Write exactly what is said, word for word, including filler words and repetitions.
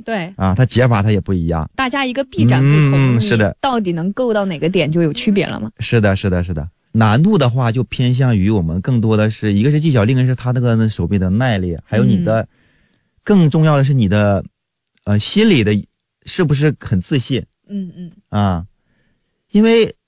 对啊，它解法它也不一样， 大家一个臂展不同， 嗯，是的， 到底能够到哪个点就有区别了吗？ 是的，是的，是的。难度的话就偏向于我们更多的是一个是技巧，另一个是他那个手臂的耐力，还有你的、嗯、更重要的是你的呃心理的是不是很自信。 嗯嗯啊，因为